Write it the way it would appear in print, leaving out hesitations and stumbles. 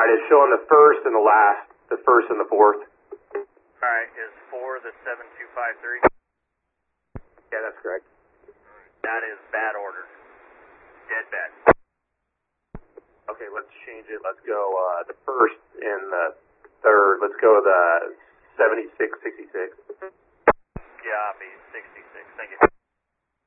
Alright, it's showing the first and the last, the first and the fourth. Alright, is 4 the 7253? Yeah, that's correct. That is bad order. Dead bad. Okay, let's change it. Let's go the first and the third. Let's go the 7666. Copy, 66. Thank you.